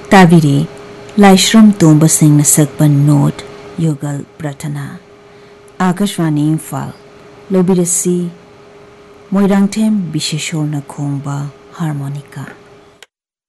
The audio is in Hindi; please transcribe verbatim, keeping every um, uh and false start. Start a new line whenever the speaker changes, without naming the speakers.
ताबिरे लाइश्रम तोंब सिंह सकपन नोट युगल प्रार्थना आकाशवाणी इम्फाल लोबिरसी मोइरांगथेम बिशेषोरना खोंबा हारमोनिका।